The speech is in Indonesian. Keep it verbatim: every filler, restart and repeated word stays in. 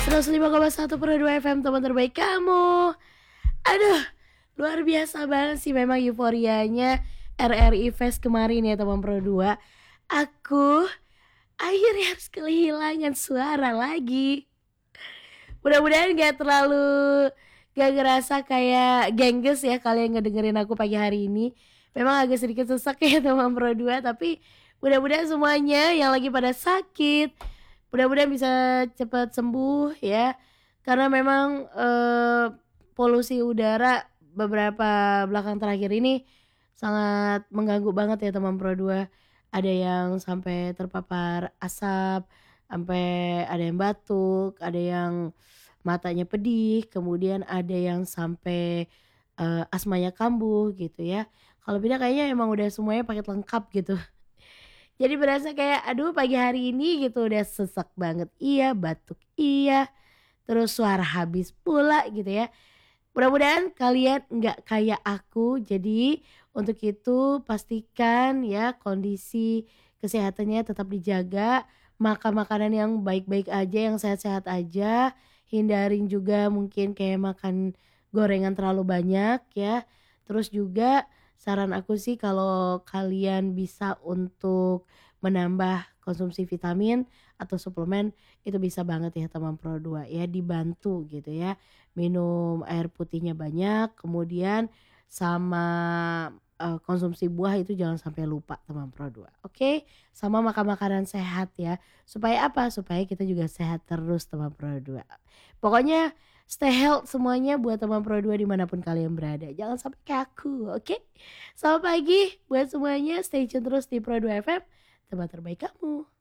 seratus lima koma satu Pro dua F M, teman terbaik kamu. Aduh, luar biasa banget sih memang euforianya R R I Fest kemarin ya teman Pro dua. Aku akhirnya harus kehilangan suara lagi. Mudah-mudahan gak terlalu gak ngerasa kayak gengges ya kalian ngedengerin aku pagi hari ini. Memang agak sedikit sesak ya teman Pro dua, tapi mudah-mudahan semuanya yang lagi pada sakit mudah-mudahan bisa cepat sembuh ya. Karena memang eh, polusi udara beberapa belakang terakhir ini sangat mengganggu banget ya teman Pro dua. Ada yang sampai terpapar asap, sampai ada yang batuk, ada yang matanya pedih, kemudian ada yang sampai eh, asmanya kambuh gitu ya. Kalau beda kayaknya emang udah semuanya paket lengkap gitu. Jadi berasa kayak aduh pagi hari ini gitu udah sesak banget iya, batuk iya, terus suara habis pula gitu ya. Mudah-mudahan kalian nggak kayak aku, jadi untuk itu pastikan ya kondisi kesehatannya tetap dijaga, makan makanan yang baik-baik aja, yang sehat-sehat aja, hindarin juga mungkin kayak makan gorengan terlalu banyak ya. Terus juga saran aku sih kalau kalian bisa untuk menambah konsumsi vitamin atau suplemen itu bisa banget ya teman Pro dua ya, dibantu gitu ya. Minum air putihnya banyak, kemudian sama, eee, konsumsi buah itu jangan sampai lupa teman Pro dua, oke? Sama makan makanan sehat ya, supaya apa? Supaya kita juga sehat terus teman Pro dua. Pokoknya stay health semuanya buat teman Pro dua dimanapun kalian berada, jangan sampai kayak aku, oke? Selamat pagi buat semuanya, stay tune terus di Pro dua F M, tempat terbaik kamu.